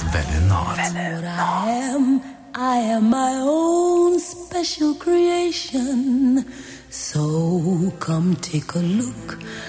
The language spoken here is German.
Welle Nord. I am my own special creation. So come take a look